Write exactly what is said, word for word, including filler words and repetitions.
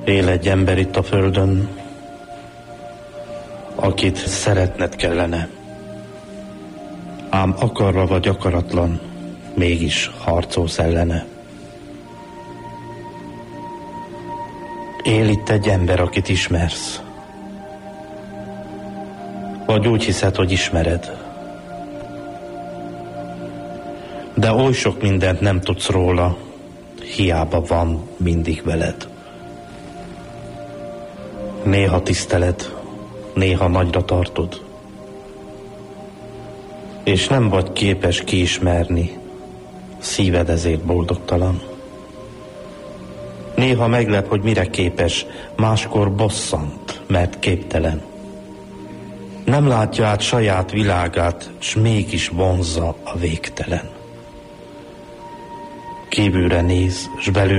Él egy ember itt a földön, akit szeretned kellene. Ám akarva vagy akaratlan, mégis harcolsz ellene. Él itt egy ember, akit ismersz. Vagy úgy hiszed, hogy ismered. De oly sok mindent nem tudsz róla, hiába van mindig veled. Néha tiszteled, néha nagyra tartod, és nem vagy képes kiismerni, szíved ezért boldogtalan. Néha meglep, hogy mire képes, máskor bosszant, mert képtelen. Nem látja át saját világát, s mégis vonzza a végtelen. Kívülre néz, s belül